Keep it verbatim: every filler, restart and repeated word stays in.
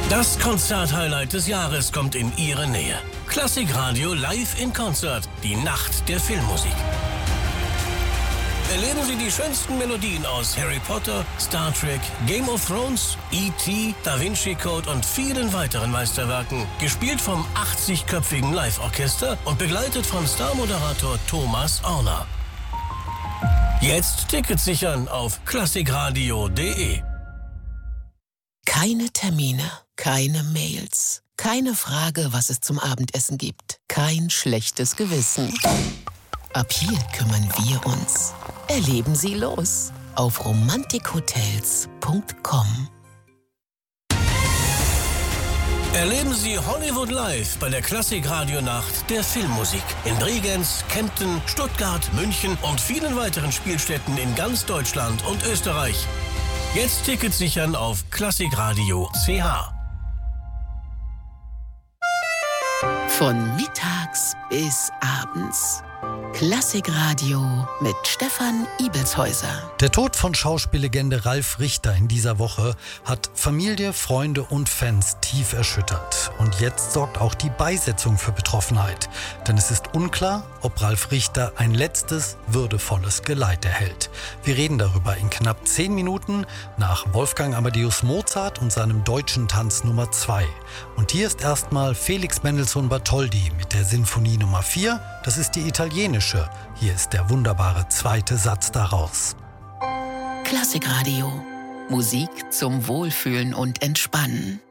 Das Konzert-Highlight des Jahres kommt in Ihre Nähe. Klassikradio live in Konzert, die Nacht der Filmmusik. Erleben Sie die schönsten Melodien aus Harry Potter, Star Trek, Game of Thrones, E T, Da Vinci Code und vielen weiteren Meisterwerken. Gespielt vom achtzigköpfigen Live-Orchester und begleitet von Star-Moderator Thomas Orner. Jetzt Tickets sichern auf klassikradio punkt de. Keine Termine, keine Mails, keine Frage, was es zum Abendessen gibt, kein schlechtes Gewissen. Ab hier kümmern wir uns. Erleben Sie los auf romantikhotels punkt com. Erleben Sie Hollywood live bei der Klassik-Radio-Nacht der Filmmusik in Bregenz, Kempten, Stuttgart, München und vielen weiteren Spielstätten in ganz Deutschland und Österreich. Jetzt Tickets sichern auf klassikradio punkt c h. Von mittags bis abends. Klassikradio mit Stefan Ibelshäuser. Der Tod von Schauspiellegende Ralf Richter in dieser Woche hat Familie, Freunde und Fans tief erschüttert. Und jetzt sorgt auch die Beisetzung für Betroffenheit. Denn es ist unklar, ob Ralf Richter ein letztes, würdevolles Geleit erhält. Wir reden darüber in knapp zehn Minuten nach Wolfgang Amadeus Mozart und seinem Deutschen Tanz Nummer zwei. Und hier ist erstmal Felix Mendelssohn Bartholdy mit der Sinfonie Nummer vier. Das ist die italienische. Hier ist der wunderbare zweite Satz daraus. Klassikradio. Musik zum Wohlfühlen und Entspannen.